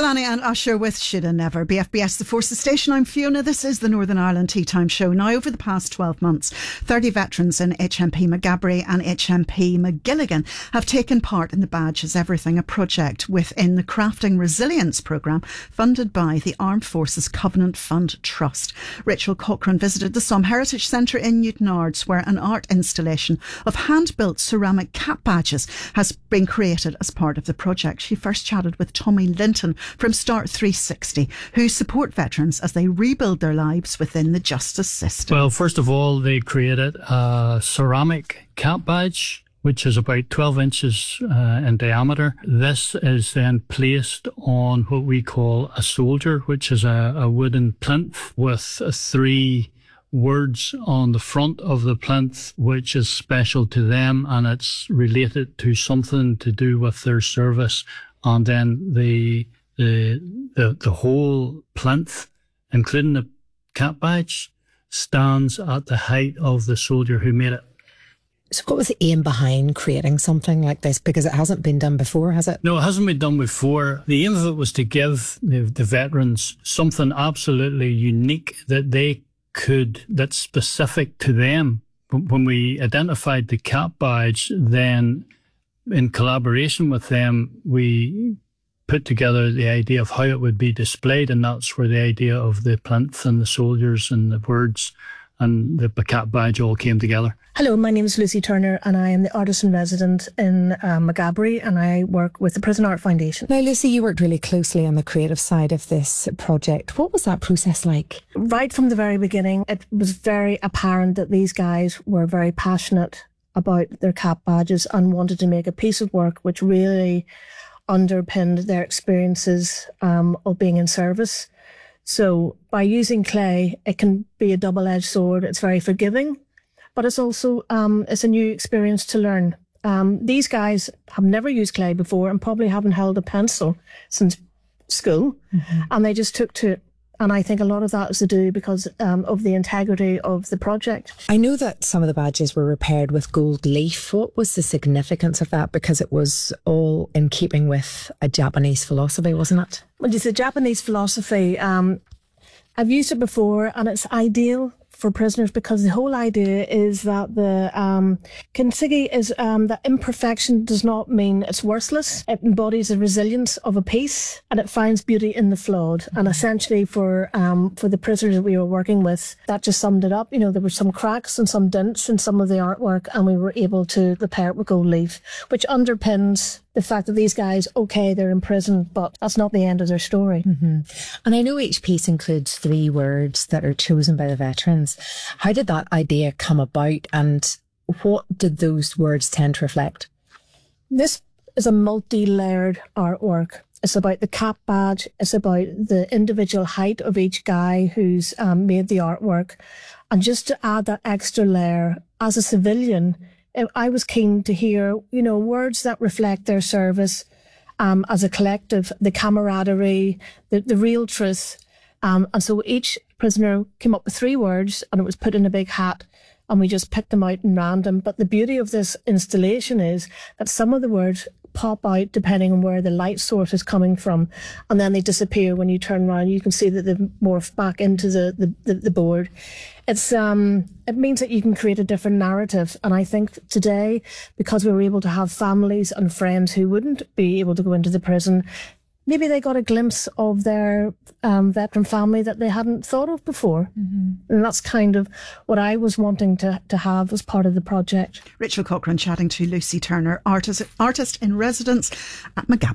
Kalani and Usher with Shoulda Never. BFBS The Forces Station. I'm Fiona. This is the Northern Ireland Tea Time Show. Now, over the past 12 months, 30 veterans in HMP Maghaberry and HMP Magilligan have taken part in the Badge is Everything, a project within the Crafting Resilience programme funded by the Armed Forces Covenant Fund Trust. Rachel Cochrane visited the Somme Heritage Centre in Newtownards, where an art installation of hand-built ceramic cap badges has been created as part of the project. She first chatted with Tommy Linton from Start 360, who support veterans as they rebuild their lives within the justice system. Well, first of all, they created a ceramic cap badge, which is about 12 inches in diameter. This is then placed on what we call a soldier, which is a wooden plinth with 3 words on the front of the plinth, which is special to them, and it's related to something to do with their service. And then the whole plinth, including the cap badge, stands at the height of the soldier who made it. So what was the aim behind creating something like this? Because it hasn't been done before, has it? No, it hasn't been done before. The aim of it was to give the veterans something absolutely unique that's specific to them. When we identified the cap badge, then in collaboration with them, we put together the idea of how it would be displayed, and that's where the idea of the plinth and the soldiers and the words and the cap badge all came together. Hello, my name is Lucy Turner and I am the artist in resident in Maghaberry, and I work with the Prison Art Foundation. Now, Lucy, you worked really closely on the creative side of this project. What was that process like? Right from the very beginning, it was very apparent that these guys were very passionate about their cap badges and wanted to make a piece of work which really underpinned their experiences of being in service. So by using clay, it can be a double-edged sword. It's very forgiving, but it's also it's a new experience to learn. These guys have never used clay before and probably haven't held a pencil since school, and they just took to it. And I think a lot of that is to do because of the integrity of the project. I know that some of the badges were repaired with gold leaf. What was the significance of that? Because it was all in keeping with a Japanese philosophy, wasn't it? Well, it's a Japanese philosophy. I've used it before, and it's ideal for prisoners because the whole idea is that the kintsugi is that imperfection does not mean it's worthless. It embodies the resilience of a piece, and it finds beauty in the flawed. And essentially for the prisoners that we were working with, that just summed it up. You know, there were some cracks and some dents in some of the artwork, and we were able to repair it with gold leaf, which underpins the fact that these guys, okay, they're in prison, but that's not the end of their story. And I know each piece includes 3 words that are chosen by the veterans. How did that idea come about, and what did those words tend to reflect? This is a multi-layered artwork. It's about the cap badge. It's about the individual height of each guy who's made the artwork. And just to add that extra layer, as a civilian, I was keen to hear, words that reflect their service as a collective, the camaraderie, the real truth. And so each prisoner came up with 3 words, and it was put in a big hat, and we just picked them out in random. But the beauty of this installation is that some of the words pop out depending on where the light source is coming from, and then they disappear when you turn around. You can see that they've morphed back into the board. It means that you can create a different narrative, and I think today, because we were able to have families and friends who wouldn't be able to go into the prison, maybe they got a glimpse of their veteran family that they hadn't thought of before. And that's kind of what I was wanting to have as part of the project. Rachel Cochrane chatting to Lucy Turner, artist in residence at Maghaberry.